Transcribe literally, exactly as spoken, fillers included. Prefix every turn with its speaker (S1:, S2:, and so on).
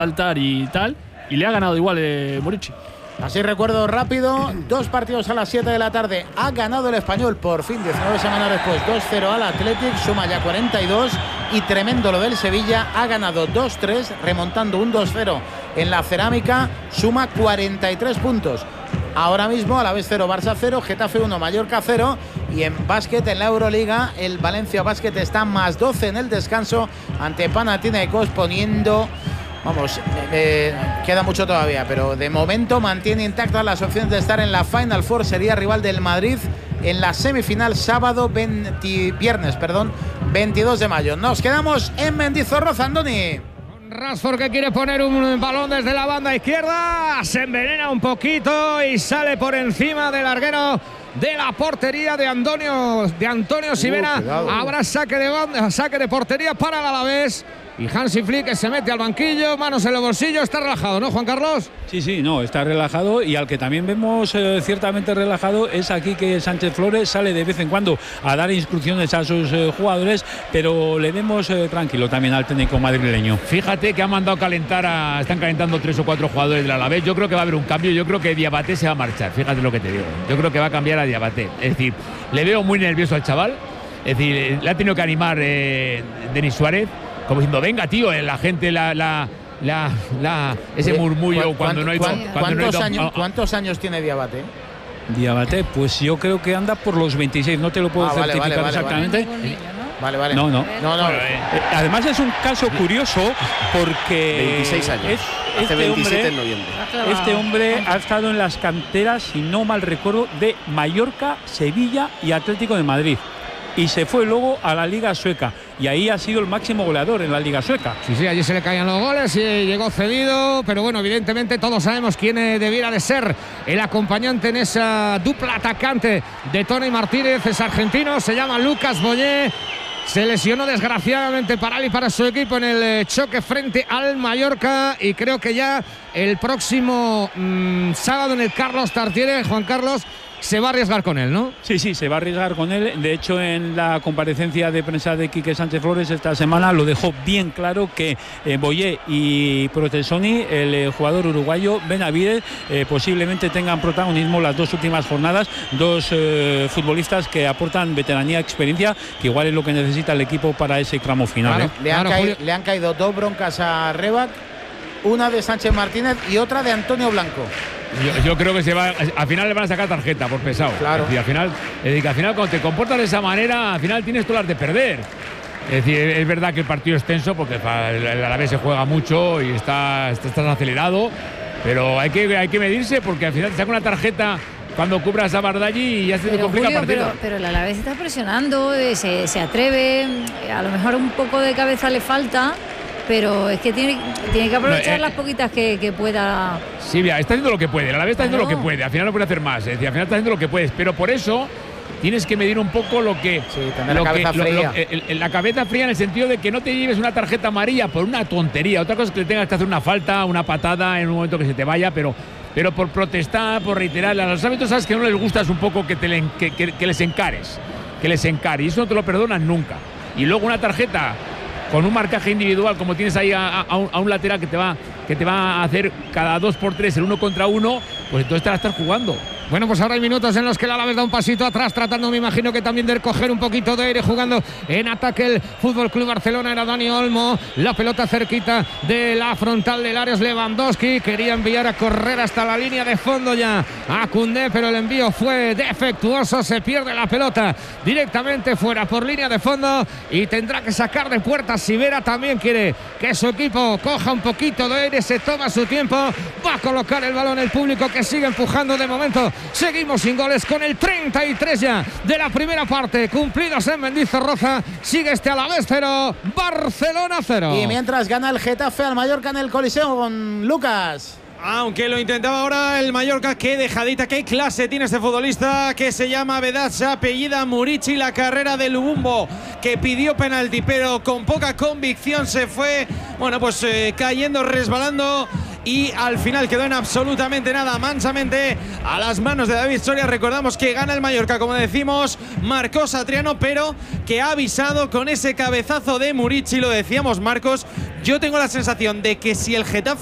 S1: saltar y tal, y le ha ganado igual eh, Murici.
S2: Así recuerdo rápido, dos partidos a las siete de la tarde. Ha ganado el Español por fin, diecinueve semanas después, dos cero al Athletic, suma ya cuarenta y dos. Y tremendo lo del Sevilla, ha ganado dos tres, remontando un dos cero en la Cerámica, suma cuarenta y tres puntos. Ahora mismo Alavés cero, Barça cero, Getafe uno, Mallorca cero. Y en básquet, en la Euroliga, el Valencia Básquet está más doce en el descanso ante Panathinaikos, poniendo... Vamos, eh, queda mucho todavía, pero de momento mantiene intactas las opciones de estar en la Final Four. Sería rival del Madrid en la semifinal sábado, veinte, viernes, perdón, veintidós de mayo. Nos quedamos en Mendizorroza, Andoni.
S3: Rashford, que quiere poner un balón desde la banda izquierda, se envenena un poquito y sale por encima del larguero de la portería de Antonio, de Antonio Sivera. Uh, Habrá saque de banda, saque de portería para el Alavés. Y Hansi Flick, que se mete al banquillo, manos en los bolsillos, está relajado, ¿no, Juan Carlos?
S4: Sí, sí, no, está relajado, y al que también vemos eh, ciertamente relajado es aquí que Sánchez Flores sale de vez en cuando a dar instrucciones a sus eh, jugadores, pero le vemos eh, tranquilo también al técnico madrileño.
S5: Fíjate que ha mandado calentar a, están calentando tres o cuatro jugadores del Alavés. Yo creo que va a haber un cambio, yo creo que Diabaté se va a marchar, fíjate lo que te digo. Yo creo que va a cambiar a Diabaté, es decir, le veo muy nervioso al chaval, es decir, le ha tenido que animar eh, Denis Suárez, como diciendo, venga, tío, la gente, la, la, la, la ese murmullo cuando no hay...
S2: ¿Cuántos,
S5: cuando no hay
S2: años, ¿Cuántos años tiene Diabaté?
S4: Diabaté, pues yo creo que anda por los veintiséis, no te lo puedo
S2: ah, vale,
S4: certificar
S2: vale, vale,
S4: exactamente.
S2: Vale, vale. vale.
S4: No, no.
S2: no, no.
S4: Bueno, eh, además es un caso curioso porque
S6: veintiséis años.
S4: Es,
S6: Hace
S4: este
S6: veintisiete
S4: hombre,
S6: en noviembre.
S4: Este hombre ha estado en las canteras, si no mal recuerdo, de Mallorca, Sevilla y Atlético de Madrid. Y se fue luego a la Liga Sueca, y ahí ha sido el máximo goleador en la Liga Sueca.
S3: Sí, sí, allí se le caían los goles y llegó cedido, pero bueno, evidentemente todos sabemos quién debiera de ser el acompañante en esa dupla atacante de Tony Martínez. Es argentino, se llama Lucas Boyé. Se lesionó desgraciadamente para él y para su equipo en el choque frente al Mallorca, y creo que ya el próximo mmm, sábado en el Carlos Tartiere, Juan Carlos, se va a arriesgar con él, ¿no?
S4: Sí, sí, se va a arriesgar con él. De hecho, en la comparecencia de prensa de Quique Sánchez Flores esta semana lo dejó bien claro que eh, Boyé y Protesoni, el eh, jugador uruguayo Benavides, eh, posiblemente tengan protagonismo las dos últimas jornadas. Dos eh, futbolistas que aportan veteranía, experiencia, que igual es lo que necesita el equipo para ese tramo final.
S2: Claro,
S4: ¿eh?
S2: le, han
S3: claro,
S2: caído, le han caído dos broncas a Rebac, una de Sánchez Martínez y otra de Antonio Blanco.
S5: Yo, yo creo que se va, al final le van a sacar tarjeta por pesado.
S2: Claro.
S5: Es decir, al final, es decir, que al final cuando te comportas de esa manera, al final tienes todas las de perder. Es decir, es verdad que el partido es tenso porque el, el Alavés se juega mucho y está, estás acelerado, pero hay que, hay que medirse porque al final te saca una tarjeta cuando cubras a Bardagli y ya se te complica el partido.
S7: Pero, pero el Alavés está presionando, se, se atreve, a lo mejor un poco de cabeza le falta, pero es que tiene, tiene que aprovechar no, eh, las poquitas que, que pueda.
S5: Sí, mira, está haciendo lo que puede, el Alavés está haciendo
S7: claro.
S5: lo que puede, al final no puede hacer más, es decir, al final está haciendo lo que puedes, pero por eso tienes que medir un poco lo que...
S2: Sí, tener
S5: lo
S2: la cabeza
S5: que,
S2: fría.
S5: Lo, lo, el, el, la cabeza fría en el sentido de que no te lleves una tarjeta amarilla por una tontería, otra cosa es que le tengas que hacer una falta, una patada en un momento que se te vaya, pero... pero por protestar, por reiterar, a los árbitros sabes que no les gusta es un poco que, te le, que, que, que les encares, que les encares, y eso no te lo perdonan nunca. Y luego una tarjeta con un marcaje individual como tienes ahí a, a, un, a un lateral que te va que te va a hacer cada dos por tres el uno contra uno, pues entonces te la estás jugando.
S3: Bueno, pues ahora hay minutos en los que el Alavés da un pasito atrás, tratando, me imagino que también de coger un poquito de aire, jugando en ataque el Fútbol Club Barcelona. Era Dani Olmo, la pelota cerquita de la frontal del área. Lewandowski quería enviar a correr hasta la línea de fondo ya a Koundé, pero el envío fue defectuoso, se pierde la pelota directamente fuera por línea de fondo y tendrá que sacar de puerta. Sivera también quiere que su equipo coja un poquito de aire, se toma su tiempo, va a colocar el balón el público, que sigue empujando. De momento seguimos sin goles con el treinta y tres ya de la primera parte cumplidos en Mendizorroza. Sigue este Alavés cero, Barcelona cero.
S2: Y mientras gana el Getafe al Mallorca en el Coliseo con Lucas.
S8: Aunque lo intentaba ahora el Mallorca, qué dejadita, qué clase tiene este futbolista que se llama Vedad, se apellida Murici, la carrera de Lubumbo, que pidió penalti, pero con poca convicción se fue, bueno, pues eh, cayendo, resbalando, y al final quedó en absolutamente nada, mansamente a las manos de David Soria. Recordamos que gana el Mallorca, como decimos, Marcos Satriano, pero que ha avisado con ese cabezazo de Murici, lo decíamos, Marcos, Yo tengo la sensación de que si el Getafe